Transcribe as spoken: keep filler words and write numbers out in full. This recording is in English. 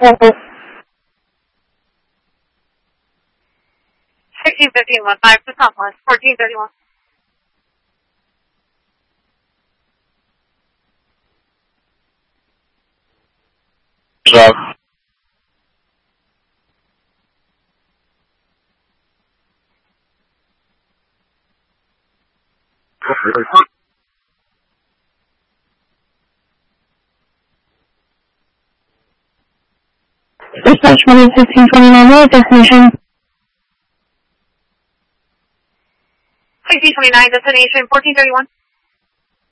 sixteen fifteen-one five to Southwest, fourteen thirty-one. Job. Dispatch one fifteen twenty-nine, what destination? sixteen twenty-nine, destination fourteen thirty-one.